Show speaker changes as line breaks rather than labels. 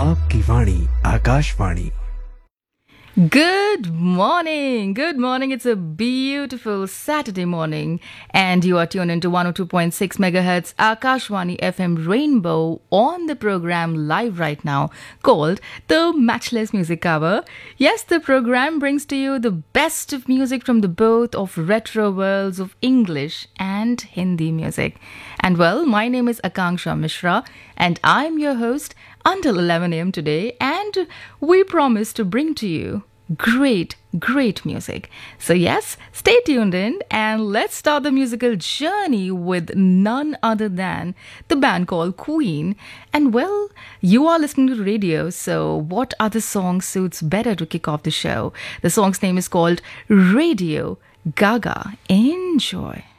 आपकी वाणी Akashvani.
Good morning. Good morning. It's a beautiful Saturday morning, and you are tuned into 102.6 megahertz Akashwani FM Rainbow on the program live right now called the Matchless Music Hour. Yes, the program brings to you the best of music from the both of retro worlds of English and Hindi music. And well, my name is Akanksha Mishra, and I'm your host until 11 a.m. today, and we promise to bring to you great music. So yes, stay tuned in and let's start the musical journey with none other than the band called Queen. And well, you are listening to the radio, so what other song suits better to kick off the show? The song's name is called Radio Gaga. Enjoy.